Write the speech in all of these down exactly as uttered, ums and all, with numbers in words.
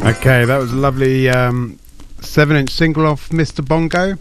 Okay, that was a lovely um, seven-inch single off Mister Bongo.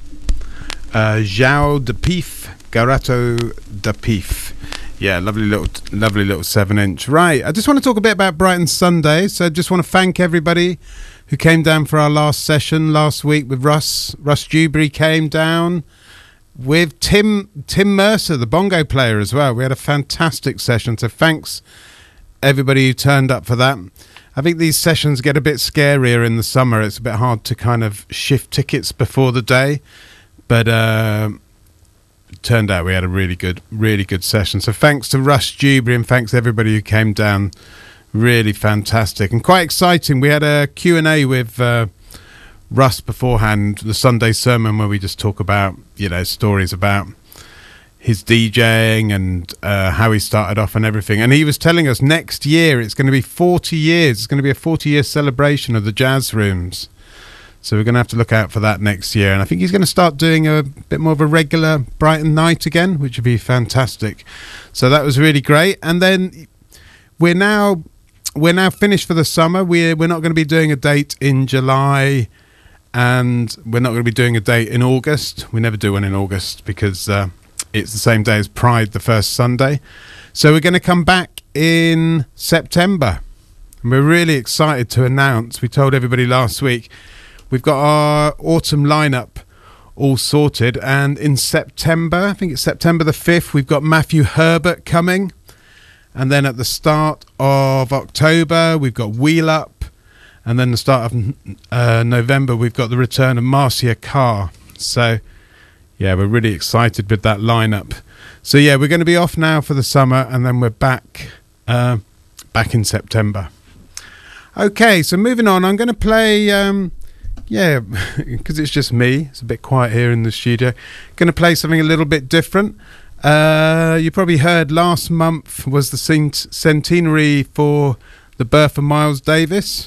Uh, João de Pif, Garato de Pif. Yeah, lovely little, lovely little seven-inch. Right, I just want to talk a bit about Brighton Sunday. So, just want to thank everybody who came down for our last session last week with Russ. Russ Dewberry came down with Tim Tim Mercer, the bongo player, as well. We had a fantastic session. So, thanks everybody who turned up for that. I think these sessions get a bit scarier in the summer. It's a bit hard to kind of shift tickets before the day. But uh, it turned out we had a really good, really good session. So thanks to Russ Dewberry and thanks to everybody who came down. Really fantastic and quite exciting. We had a Q and A with uh, Russ beforehand, the Sunday sermon, where we just talk about, you know, stories about his DJing and uh, how he started off and everything. And he was telling us next year it's going to be forty years. It's going to be a forty-year celebration of the jazz rooms. So we're going to have to look out for that next year. And I think he's going to start doing a bit more of a regular Brighton night again, which would be fantastic. So that was really great. And then we're now we're now finished for the summer. We're, we're not going to be doing a date in July, and we're not going to be doing a date in August. We never do one in August because Uh, it's the same day as Pride, the first Sunday. So we're going to come back in September. And we're really excited to announce, we told everybody last week, we've got our autumn lineup all sorted. And in September, I think it's September the fifth, we've got Matthew Herbert coming. And then at the start of October, we've got Wheel Up. And then the start of uh, November, we've got the return of Marcia Carr. So yeah, we're really excited with that lineup. So yeah, we're going to be off now for the summer, and then we're back uh, back in September. Okay, so moving on, I'm going to play, um, yeah, because it's just me. It's a bit quiet here in the studio. Going to play something a little bit different. Uh, you probably heard last month was the cent- centenary for the birth of Miles Davis.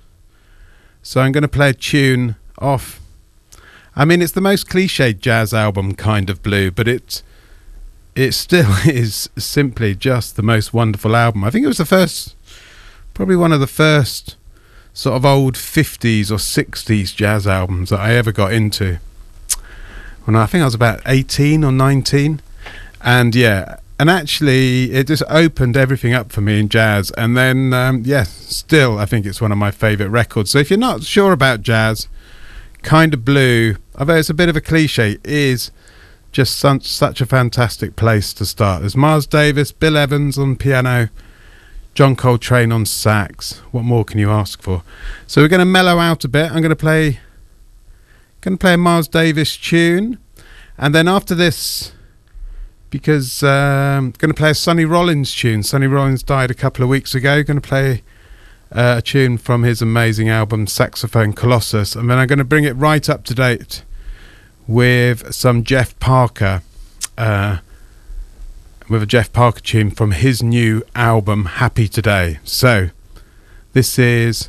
So I'm going to play a tune off. I mean, it's the most cliched jazz album, Kind of Blue, but it, it still is simply just the most wonderful album. I think it was the first, probably one of the first sort of old fifties or sixties jazz albums that I ever got into. When I think I was about eighteen or nineteen. And yeah, and actually it just opened everything up for me in jazz. And then, um, yeah, still I think it's one of my favourite records. So if you're not sure about jazz, Kind of Blue, although it's a bit of a cliche, is just such, such a fantastic place to start. There's Miles Davis, Bill Evans on piano, John Coltrane on sax. What more can you ask for? So we're going to mellow out a bit. I'm going to play, going to play a Miles Davis tune, and then after this, because um, I'm going to play a Sonny Rollins tune. Sonny Rollins died a couple of weeks ago. Going to play Uh, a tune from his amazing album Saxophone Colossus, and then I'm going to bring it right up to date with some Jeff Parker, uh, with a Jeff Parker tune from his new album Happy Today. So this is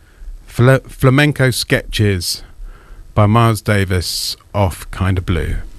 Fla- Flamenco Sketches by Miles Davis off Kind of Blue.